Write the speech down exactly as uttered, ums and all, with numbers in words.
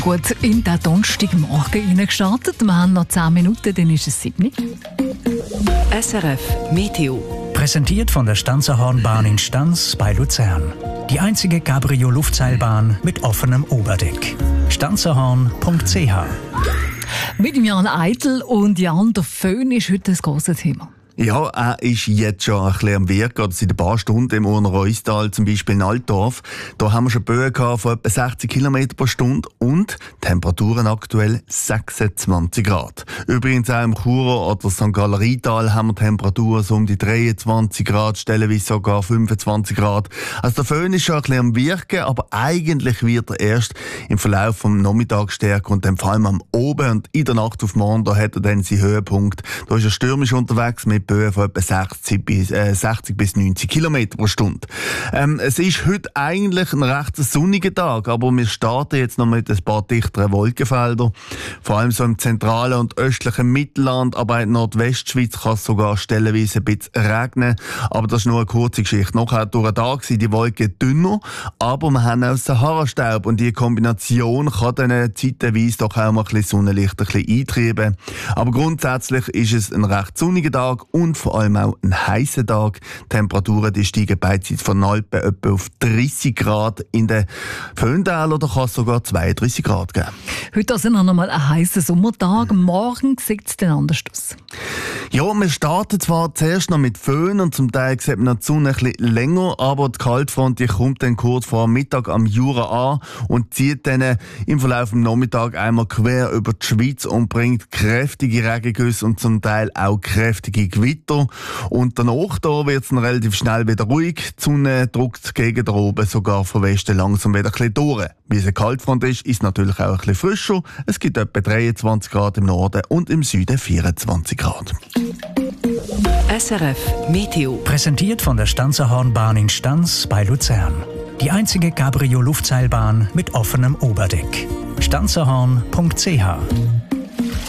Gut, in den Donnerstagmorgen reingestartet. Wir haben noch zehn Minuten, dann ist es sieben. S R F Meteo. Präsentiert von der Stanzerhornbahn in Stanz bei Luzern. Die einzige Cabrio-Luftseilbahn mit offenem Oberdeck. stanzerhorn punkt c h. Mit dem Jan Eitel und Jan, der Föhn ist heute das grosse Thema. Ja, er ist jetzt schon ein bisschen am Wirken. Oder seit ein paar Stunden im Urner Reustal, zum Beispiel in Altdorf. Da haben wir schon Böen gehabt von etwa sechzig Kilometer pro Stunde und Temperaturen aktuell sechsundzwanzig Grad. Übrigens auch im Churer oder Sankt Gallerietal haben wir Temperaturen so um die dreiundzwanzig Grad, stellenweise sogar fünfundzwanzig Grad. Also der Föhn ist schon ein bisschen am Wirken, aber eigentlich wird er erst im Verlauf vom Nachmittag stärker und dann vor allem am Oben und in der Nacht auf morgen, da hat er dann seinen Höhepunkt. Da ist er stürmisch unterwegs mit Böen von etwa sechzig bis, äh, sechzig bis neunzig Kilometer pro Stunde. Ähm, es ist heute eigentlich ein recht sonniger Tag, aber wir starten jetzt noch mit ein paar dichteren Wolkenfeldern. Vor allem so im zentralen und östlichen Mittelland, aber in Nordwestschweiz kann es sogar stellenweise ein bisschen regnen. Aber das ist nur eine kurze Geschichte. Nachher durch den Tag sind die Wolken dünner, aber wir haben auch Sahara-Staub und die Kombination kann dann zeitweise doch auch mal ein bisschen Sonnenlicht ein bisschen eintreiben. Aber grundsätzlich ist es ein recht sonniger Tag und vor allem auch ein heißer Tag. Die Temperaturen die steigen beidseits von Alpen etwa auf dreißig Grad. In den Föhntälern kann es sogar zweiunddreißig Grad geben. Heute also noch einmal ein heißer Sommertag. Morgen sieht es dann anders aus. Ja, wir starten zwar zuerst noch mit Föhn und zum Teil sieht man die Sonne ein bisschen länger, aber die Kaltfront die kommt dann kurz vor Mittag am Jura an und zieht dann im Verlauf des Nachmittags einmal quer über die Schweiz und bringt kräftige Regengüsse und zum Teil auch kräftige Gewitter. Und danach da wird es dann relativ schnell wieder ruhig. Die Sonne drückt gegen da oben sogar von Westen langsam wieder ein bisschen durch. Wie es eine Kaltfront ist, ist es natürlich auch ein bisschen frischer. Es gibt etwa dreiundzwanzig Grad im Norden und im Süden vierundzwanzig Grad. S R F Meteo. Präsentiert von der Stanzerhornbahn in Stanz bei Luzern. Die einzige Cabrio-Luftseilbahn mit offenem Oberdeck. stanzerhorn punkt c h.